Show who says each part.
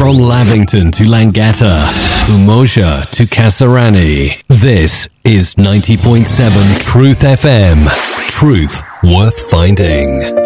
Speaker 1: From Lavington to Langata, Umoja to Kasarani, this is 90.7 Truth FM. Truth worth finding.